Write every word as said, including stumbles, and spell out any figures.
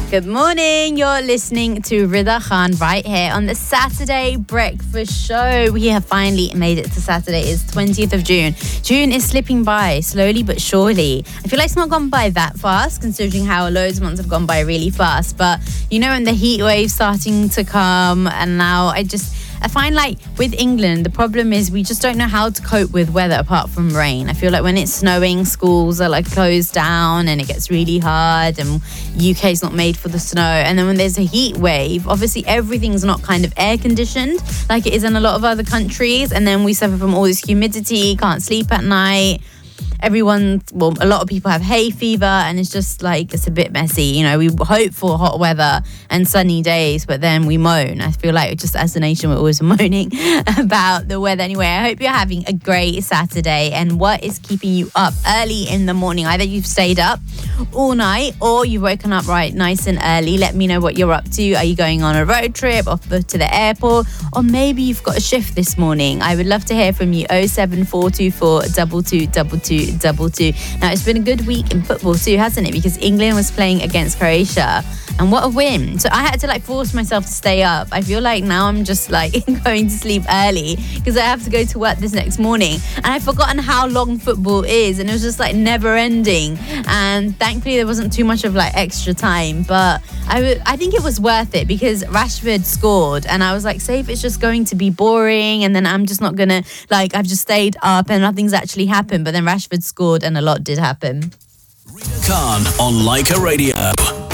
Good morning. You're listening to Rida Khan right here on the Saturday Breakfast Show. We have finally made it to Saturday. It's twentieth of June. June is slipping by slowly but surely. I feel like it's not gone by that fast considering how loads of months have gone by really fast. But you know, when the heat wave's starting to come, and now I just... I find like with England, the problem is we just don't know how to cope with weather apart from rain. I feel like when it's snowing, schools are like closed down and it gets really hard, and U K's not made for the snow. And then when there's a heat wave, obviously everything's not kind of air conditioned like it is in a lot of other countries. And then we suffer from all this humidity, can't sleep at night. Everyone, well, a lot of people have hay fever, and it's just like, it's a bit messy. You know, we hope for hot weather and sunny days, but then we moan. I feel like just as a nation, we're always moaning about the weather. Anyway, I hope you're having a great Saturday. And what is keeping you up early in the morning? Either you've stayed up all night or you've woken up right nice and early. Let me know what you're up to. Are you going on a road trip off the, to the airport? Or maybe you've got a shift this morning. I would love to hear from you. oh seven four two four two two two two double two. Now, it's been a good week in football too, hasn't it? Because England was playing against Croatia, and what a win. So I had to like force myself to stay up. I feel like now I'm just like going to sleep early because I have to go to work this next morning, and I've forgotten how long football is, and it was just like never ending. And thankfully there wasn't too much of like extra time, but I, w- I think it was worth it because Rashford scored, and I was like, say if it's just going to be boring and then I'm just not gonna, like, I've just stayed up and nothing's actually happened, but then Rashford scored and a lot did happen. Rida Khan on Leica Radio.